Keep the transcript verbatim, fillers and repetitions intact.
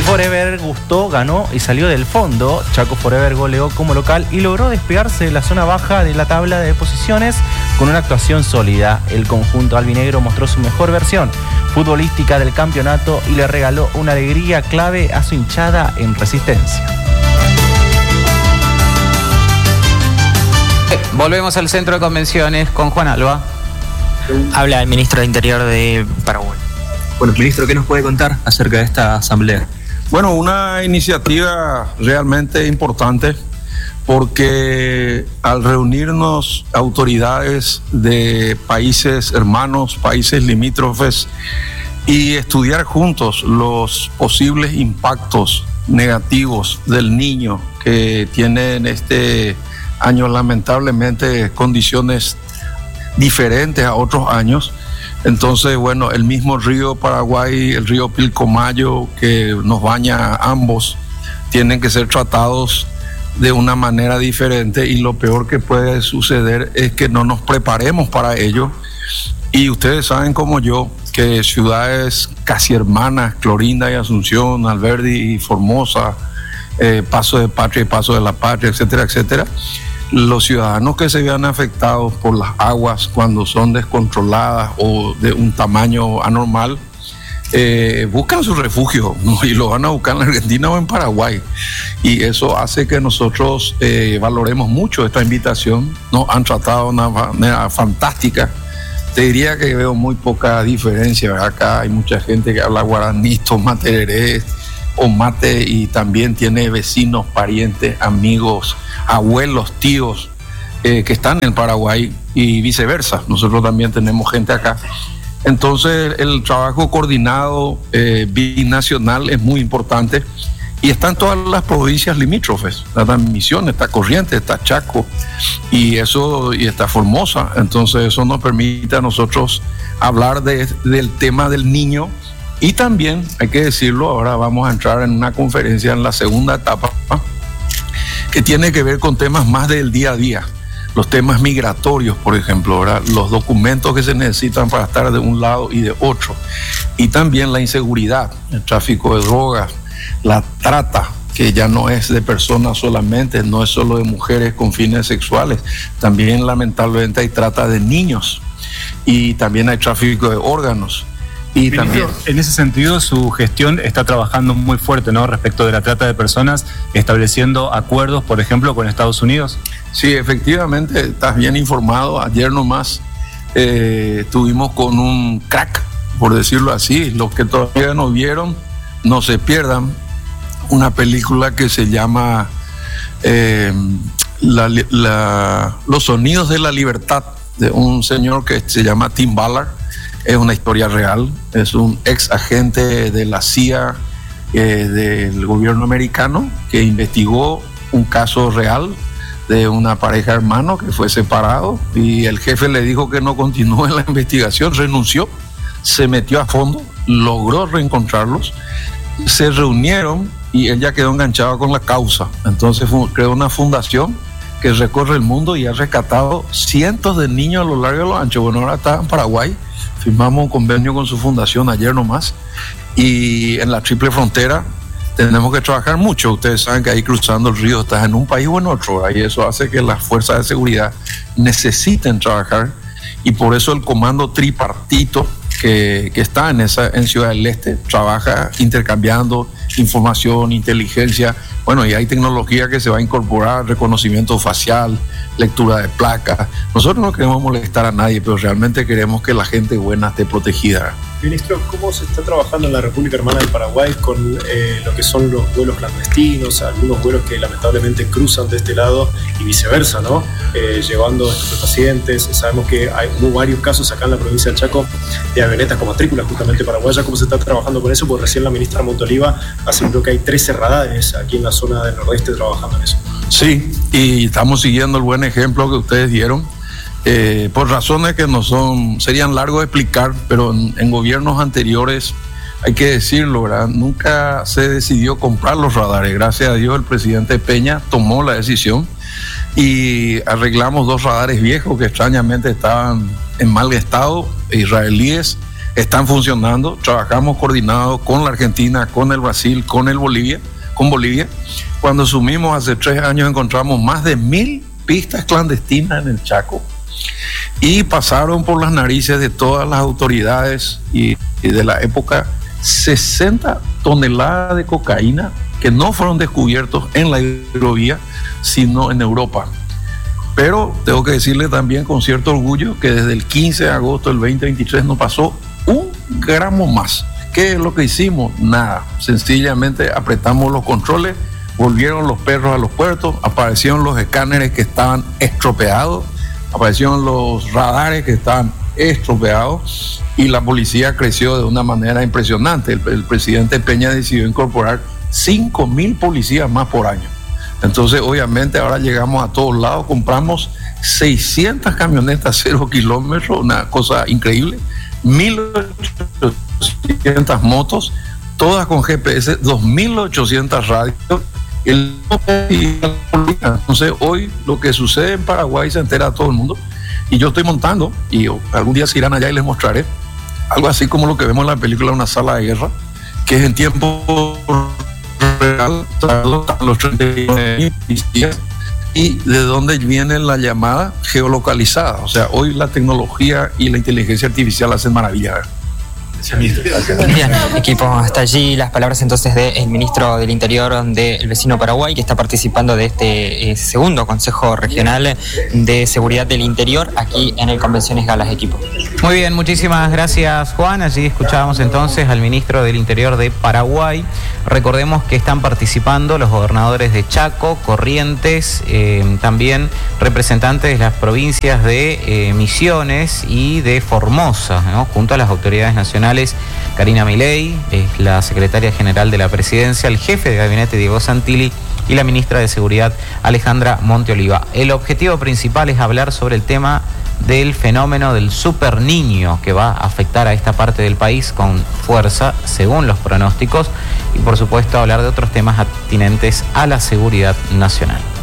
Y Forever gustó, ganó y salió del fondo. Chaco Forever goleó como local y logró despegarse de la zona baja de la tabla de posiciones con una actuación sólida. El conjunto albinegro mostró su mejor versión futbolística del campeonato y le regaló una alegría clave a su hinchada en Resistencia. Volvemos al centro de convenciones con Juan Alba. Habla el ministro de Interior de Paraguay. Bueno, ministro, ¿qué nos puede contar acerca de esta asamblea? Bueno, una iniciativa realmente importante porque al reunirnos autoridades de países hermanos, países limítrofes y estudiar juntos los posibles impactos negativos del niño que tiene en este año lamentablemente condiciones diferentes a otros años. Entonces, bueno, el mismo río Paraguay, el río Pilcomayo, que nos baña a ambos, tienen que ser tratados de una manera diferente y lo peor que puede suceder es que no nos preparemos para ello. Y ustedes saben como yo que ciudades casi hermanas, Clorinda y Asunción, Alberdi y Formosa, eh, Paso de Patria y Paso de la Patria, etcétera, etcétera, los ciudadanos que se vean afectados por las aguas cuando son descontroladas o de un tamaño anormal, eh, buscan su refugio, ¿no? Y lo van a buscar en Argentina o en Paraguay. Y eso hace que nosotros eh, valoremos mucho esta invitación. Nos han tratado de una manera fantástica. Te diría que veo muy poca diferencia, ¿verdad? Acá hay mucha gente que habla guaraní, toma tereré o mate y también tiene vecinos, parientes, amigos, abuelos, tíos eh, que están en Paraguay y viceversa. Nosotros también tenemos gente acá. Entonces el trabajo coordinado eh, binacional es muy importante y están todas las provincias limítrofes. Está Misiones, está Corrientes, está Chaco y eso y está Formosa. Entonces eso nos permite a nosotros hablar de, del tema del niño. Y también, hay que decirlo, ahora vamos a entrar en una conferencia en la segunda etapa que tiene que ver con temas más del día a día, los temas migratorios, por ejemplo, ¿verdad? Los documentos que se necesitan para estar de un lado y de otro, y también la inseguridad, el tráfico de drogas, la trata, que ya no es de personas solamente, no es solo de mujeres con fines sexuales, también lamentablemente hay trata de niños y también hay tráfico de órganos. Y Ministro, también, en ese sentido, su gestión está trabajando muy fuerte, ¿no?, respecto de la trata de personas, estableciendo acuerdos, por ejemplo, con Estados Unidos. Sí, efectivamente, estás bien informado. Ayer nomás eh, estuvimos con un crack, por decirlo así. Los que todavía no vieron, no se pierdan una película que se llama eh, la, la, Los Sonidos de la Libertad, de un señor que se llama Tim Ballard. Es una historia real, es un ex agente de la C I A, eh, del gobierno americano, que investigó un caso real de una pareja hermano que fue separado y el jefe le dijo que no continúe la investigación, renunció, se metió a fondo, logró reencontrarlos, se reunieron y él ya quedó enganchado con la causa. Entonces creó una fundación que recorre el mundo y ha rescatado cientos de niños a lo largo y a lo ancho. Bueno, ahora está en Paraguay. Firmamos un convenio con su fundación ayer nomás y en la triple frontera tenemos que trabajar mucho. Ustedes saben que ahí cruzando el río estás en un país o en otro y eso hace que las fuerzas de seguridad necesiten trabajar y por eso el comando tripartito que, que está en, esa, en Ciudad del Este trabaja intercambiando información, inteligencia. Bueno, y hay tecnología que se va a incorporar, reconocimiento facial, lectura de placas. Nosotros no queremos molestar a nadie, pero realmente queremos que la gente buena esté protegida. Ministro, ¿cómo se está trabajando en la República Hermana del Paraguay con eh, lo que son los vuelos clandestinos, algunos vuelos que lamentablemente cruzan de este lado y viceversa, ¿no? Eh, llevando estupefacientes. Sabemos que hay, hubo varios casos acá en la provincia del Chaco de avionetas con matrícula justamente paraguaya. ¿Cómo se está trabajando con eso? Porque recién la ministra Montoliva aseguró que hay trece radares aquí en la zona del nordeste trabajando en eso. Sí, y estamos siguiendo el buen ejemplo que ustedes dieron. Eh, por razones que no son, serían largos de explicar, pero en, en gobiernos anteriores, hay que decirlo, ¿verdad?, nunca se decidió comprar los radares. Gracias a Dios el presidente Peña tomó la decisión y arreglamos dos radares viejos que extrañamente estaban en mal estado, israelíes, están funcionando. Trabajamos coordinados con la Argentina, con el Brasil, con el Bolivia, con Bolivia. Cuando sumimos hace tres años encontramos más de mil pistas clandestinas en el Chaco y pasaron por las narices de todas las autoridades y, y de la época sesenta toneladas de cocaína que no fueron descubiertos en la hidrovía, sino en Europa. Pero tengo que decirle también con cierto orgullo que desde el quince de agosto del veinte veintitrés no pasó un gramo más. ¿Qué es lo que hicimos? Nada. Sencillamente apretamos los controles, volvieron los perros a los puertos, aparecieron los escáneres que estaban estropeados, aparecieron los radares que estaban estropeados y la policía creció de una manera impresionante. El, el presidente Peña decidió incorporar cinco mil policías más por año. Entonces, obviamente, ahora llegamos a todos lados, compramos seiscientas camionetas cero kilómetros, una cosa increíble, mil ochocientas motos, todas con G P S, dos mil ochocientas radios. El... Entonces, hoy lo que sucede en Paraguay se entera a todo el mundo. Y yo estoy montando, y algún día se irán allá y les mostraré, algo así como lo que vemos en la película Una sala de guerra, que es en tiempo real, los treinta y nueve policías, y de dónde viene la llamada geolocalizada. O sea, hoy la tecnología y la inteligencia artificial hacen maravillas. Bien, equipo, hasta allí las palabras entonces del ministro del Interior del vecino Paraguay, que está participando de este eh, segundo Consejo Regional de Seguridad del Interior aquí en el Convenciones Galas, equipo. Muy bien, muchísimas gracias, Juan. Allí escuchábamos entonces al ministro del Interior de Paraguay. Recordemos que están participando los gobernadores de Chaco, Corrientes, eh, también representantes de las provincias de eh, Misiones y de Formosa, ¿no? Junto a las autoridades nacionales. Karina Milei, es la secretaria general de la presidencia, el jefe de gabinete Diego Santilli y la ministra de Seguridad Alejandra Monteoliva. El objetivo principal es hablar sobre el tema del fenómeno del super niño que va a afectar a esta parte del país con fuerza, según los pronósticos, y por supuesto hablar de otros temas atinentes a la seguridad nacional.